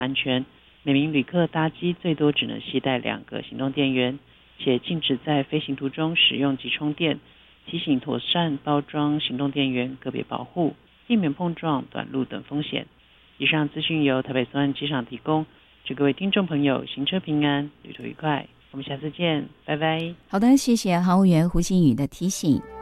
安全。每名旅客搭机最多只能携带2个行动电源，且禁止在飞行途中使用及充电。提醒妥善包装行动电源，个别保护，避免碰撞、短路等风险。以上资讯由台北松山机场提供，祝各位听众朋友行车平安，旅途愉快。我们下次见，拜拜。 好的，谢谢航务员胡新宇的提醒。